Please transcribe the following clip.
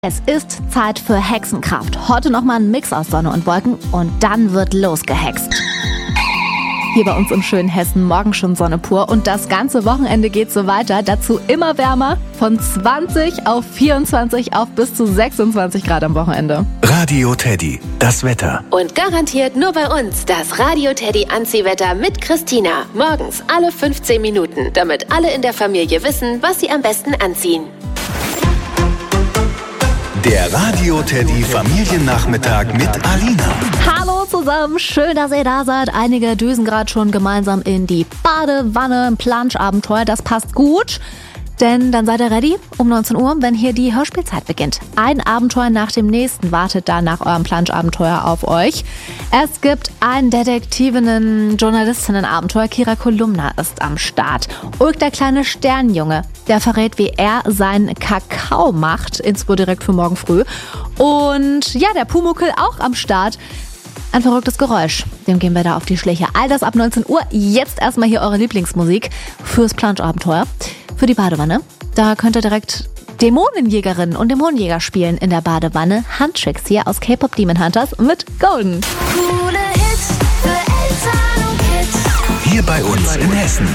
Es ist Zeit für Hexenkraft. Heute nochmal ein Mix aus Sonne und Wolken und dann wird losgehext. Hier bei uns im schönen Hessen morgen schon Sonne pur und das ganze Wochenende geht so weiter. Dazu immer wärmer, von 20 auf 24 auf bis zu 26 Grad am Wochenende. Radio Teddy, das Wetter. Und garantiert nur bei uns das Radio Teddy Anziehwetter mit Christina. Morgens alle 15 Minuten, damit alle in der Familie wissen, was sie am besten anziehen. Der Radio Teddy Familiennachmittag mit Alina. Hallo zusammen, schön, dass ihr da seid. Einige düsen gerade schon gemeinsam in die Badewanne, ein Planschabenteuer, das passt gut. Denn dann seid ihr ready um 19 Uhr, wenn hier die Hörspielzeit beginnt. Ein Abenteuer nach dem nächsten wartet da nach eurem Planschabenteuer auf euch. Es gibt ein Detektivinnen-Journalistinnen-Abenteuer. Kira Kolumna ist am Start. Ulk, der kleine Sternenjunge, der verrät, wie er seinen Kakao macht. Inspo direkt für morgen früh. Und ja, der Pumuckl auch am Start. Ein verrücktes Geräusch, dem gehen wir da auf die Schliche. All das ab 19 Uhr. Jetzt erstmal hier eure Lieblingsmusik fürs Planschabenteuer. Für die Badewanne. Da könnt ihr direkt Dämonenjägerinnen und Dämonenjäger spielen in der Badewanne. Handtricks hier aus K-Pop Demon Hunters mit Golden. Coole Hits für Eltern und Kids. Hier bei uns in Hessen.